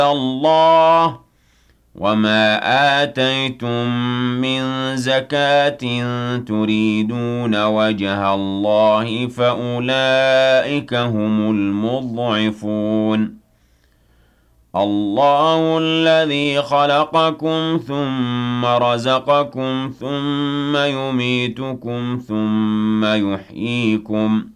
اللَّهِ وَمَا آتَيْتُم مِّن زَكَاةٍ تُرِيدُونَ وَجْهَ اللَّهِ فَأُولَٰئِكَ هُمُ الْمُضْعِفُونَ اللَّهُ الَّذِي خَلَقَكُمْ ثُمَّ رَزَقَكُمْ ثُمَّ يُمِيتُكُمْ ثُمَّ يُحْيِيكُمْ